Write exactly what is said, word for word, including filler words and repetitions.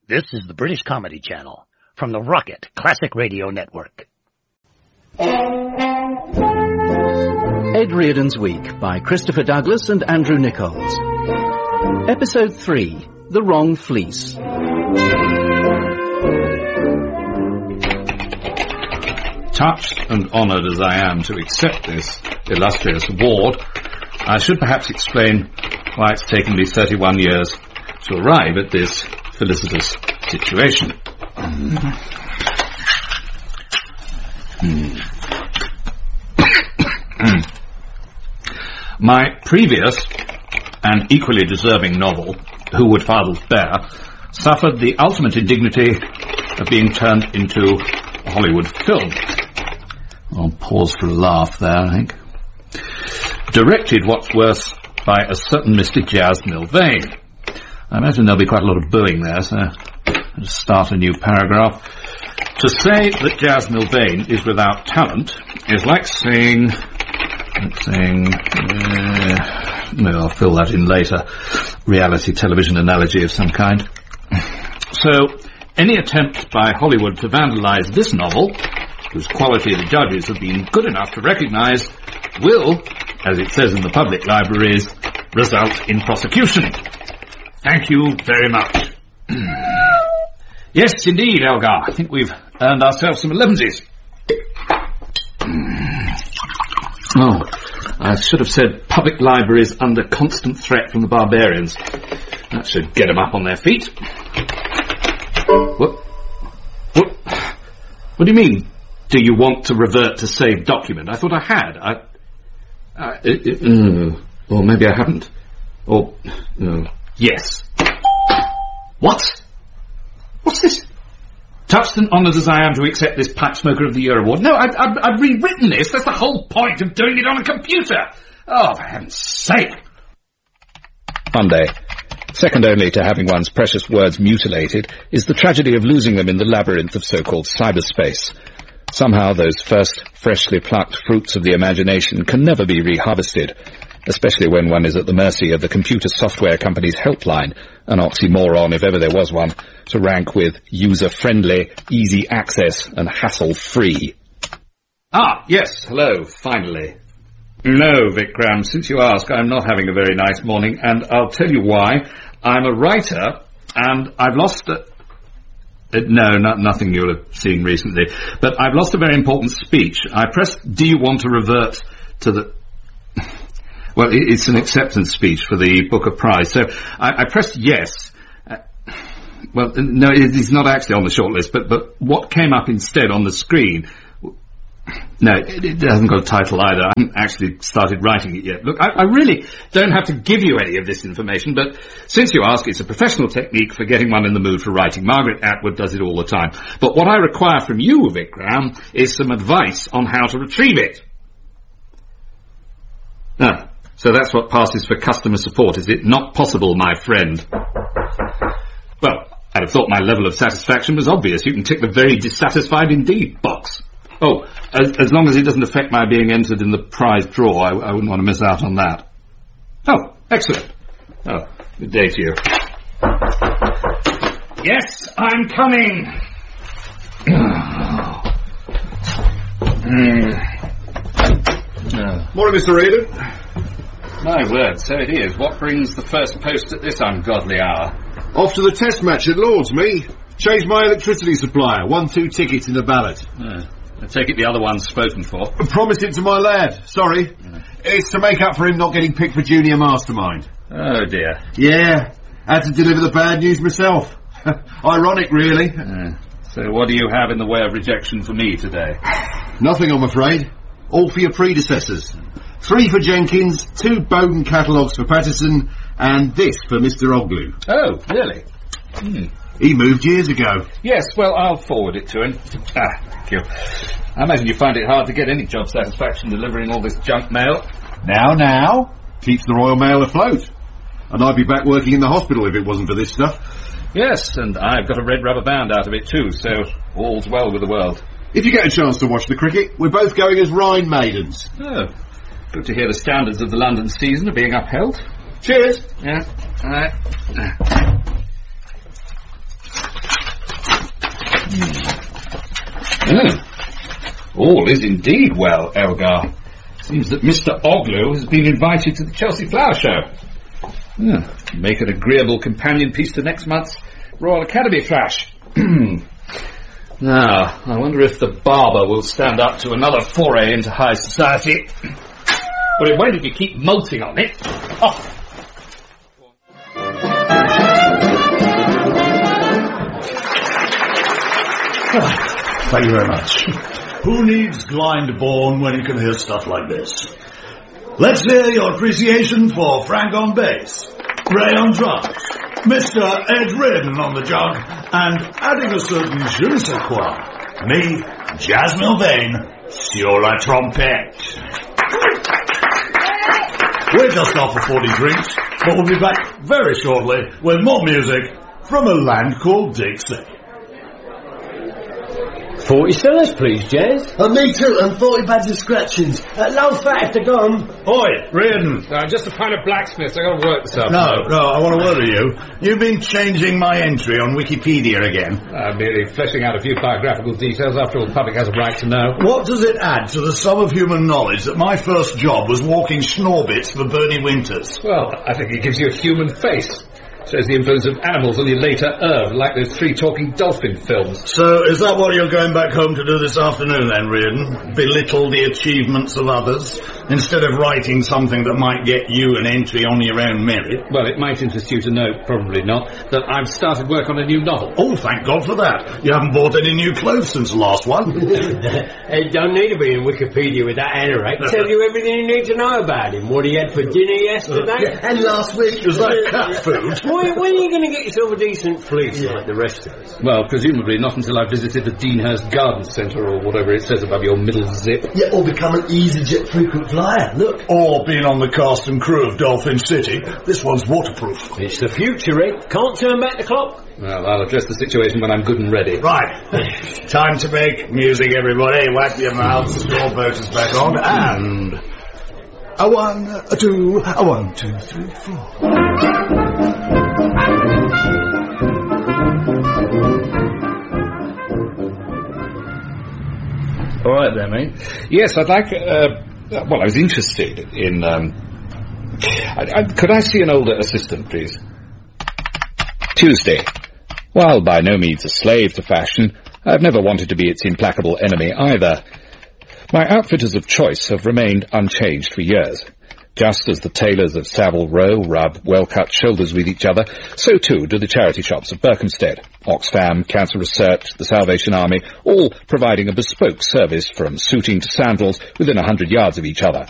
This is the British Comedy Channel from the Rocket Classic Radio Network. Ed Reardon's Week by Christopher Douglas and Andrew Nichols. Episode three, The Wrong Fleece. Touched and honoured as I am to accept this illustrious award, I should perhaps explain why it's taken me thirty-one years to arrive at this felicitous situation. Mm. Mm. My previous and equally deserving novel, Who Would Fathers Bear, suffered the ultimate indignity of being turned into a Hollywood film. I'll pause for a laugh there, I think. Directed, what's worse, by a certain Mister Jazz Milvain. I imagine there'll be quite a lot of booing there, so I'll just start a new paragraph. To say that Jazz Milvain is without talent is like saying... like saying... Uh, no, I'll fill that in later. Reality television analogy of some kind. So, any attempt by Hollywood to vandalise this novel, whose quality the judges have been good enough to recognise, will, as it says in the public libraries, result in prosecution. Thank you very much. Yes, indeed, Elgar. I think we've earned ourselves some elevensies. Oh, I should have said public libraries under constant threat from the barbarians. That should get them up on their feet. What? What? What do you mean? Do you want to revert to saved document? I thought I had. I... I it, it, uh, or maybe I haven't. Or... Uh, yes. What? What's this? Touched and honoured as I am to accept this Pipe Smoker of the Year award. No, I've, I've, I've rewritten this. That's the whole point of doing it on a computer. Oh, for heaven's sake. Monday. Second only to having one's precious words mutilated is the tragedy of losing them in the labyrinth of so-called cyberspace. Somehow those first freshly plucked fruits of the imagination can never be reharvested, especially when one is at the mercy of the computer software company's helpline, an oxymoron if ever there was one, to rank with user-friendly, easy access and hassle-free. Ah, yes, hello, finally. No, Vikram, since you ask, I'm not having a very nice morning, and I'll tell you why. I'm a writer, and I've lost a... Uh, no, not, nothing you'll have seen recently, but I've lost a very important speech. I pressed, do you want to revert to the... Well, it's an acceptance speech for the Booker Prize. So I, I pressed yes. Uh, well, no, it's not actually on the shortlist, but, but what came up instead on the screen... No, it, it hasn't got a title either. I haven't actually started writing it yet. Look, I, I really don't have to give you any of this information, but since you ask, it's a professional technique for getting one in the mood for writing. Margaret Atwood does it all the time. But what I require from you, Vikram, is some advice on how to retrieve it. Ah. So that's what passes for customer support, is it? Not possible, my friend. Well, I'd have thought my level of satisfaction was obvious. You can tick the very dissatisfied indeed box. Oh, as, as long as it doesn't affect my being entered in the prize draw, I, I wouldn't want to miss out on that. Oh, excellent. Oh, good day to you. Yes, I'm coming. mm. Morning, Mister Reardon. My word, so it is. What brings the first post at this ungodly hour? Off to the test match at Lord's, me. Changed my electricity supplier. Won two tickets in the ballot. Uh, I take it the other one's spoken for. I promised it to my lad. Sorry. Uh. It's to make up for him not getting picked for junior mastermind. Oh, dear. Yeah. Had to deliver the bad news myself. Ironic, really. Uh, so what do you have in the way of rejection for me today? Nothing, I'm afraid. All for your predecessors. Three for Jenkins, two Bowden catalogues for Patterson, and this for Mister Oglu. Oh, really? Hmm. He moved years ago. Yes, well, I'll forward it to him. Ah, thank you. I imagine you find it hard to get any job satisfaction delivering all this junk mail. Now, now. Keeps the Royal Mail afloat. And I'd be back working in the hospital if it wasn't for this stuff. Yes, and I've got a red rubber band out of it too, so all's well with the world. If you get a chance to watch the cricket, we're both going as Rhine maidens. Oh, good to hear the standards of the London season are being upheld. Cheers. Yeah, all right. Mm. All is indeed well, Elgar. Seems that Mister Oglu has been invited to the Chelsea Flower Show. Yeah, make an agreeable companion piece to next month's Royal Academy Flash. Now, I wonder if the barber will stand up to another foray into high society. Well, it won't if you keep molting on it. Oh. Thank you very much. Who needs Glyndebourne when you can hear stuff like this? Let's hear your appreciation for Frank on bass, Ray on drums, Mister Ed Reardon on the jug, and adding a certain je ne sais quoi, me, Jazz Milvain, sur la trompette. We're just off for forty drinks, but we'll be back very shortly with more music from a land called Dixie. Forty sellers, please, Jazz. And me too, and forty bags of scratchings. Uh, low fat if they're gone. Oi, Reardon. Uh, just a pint of blacksmiths. I got to work this afternoon. No, no, I want a word with you. You've been changing my entry on Wikipedia again. I'm merely fleshing out a few biographical details. After all, the public has a right to know. What does it add to the sum of human knowledge that my first job was walking schnorbits for Bernie Winters? Well, I think it gives you a human face. Shows the influence of animals on your later herb, like those three talking dolphin films. So, is that what you're going back home to do this afternoon then, Reardon? Belittle the achievements of others, instead of writing something that might get you an entry on your own merit? Well, it might interest you to know, probably not, that I've started work on a new novel. Oh, thank God for that. You haven't bought any new clothes since the last one. It don't need to be in Wikipedia with that anorak. Tell you everything you need to know about him. What he had for dinner yesterday. Yeah, and last week. Was that cat food? When, when are you going to get yourself a decent fleece yeah. like the rest of us? Well, presumably not until I've visited the Deanhurst Garden Centre or whatever it says above your middle zip. Yeah, or become an EasyJet frequent flyer, look. Or being on the cast and crew of Dolphin City. This one's waterproof. It's the future, Rick. Can't turn back the clock. Well, I'll address the situation when I'm good and ready. Right. Time to make music, everybody. Whack your mouths, your voters back on, and... A one, a two, a one, two, three, four... All right there, mate. Yes, I'd like... Uh, well, I was interested in... Um, I, I, could I see an older assistant, please? Tuesday. While by no means a slave to fashion, I've never wanted to be its implacable enemy either. My outfitters of choice have remained unchanged for years. Just as the tailors of Savile Row rub well-cut shoulders with each other, so too do the charity shops of Berkhamsted, Oxfam, Cancer Research, the Salvation Army, all providing a bespoke service from suiting to sandals within a hundred yards of each other.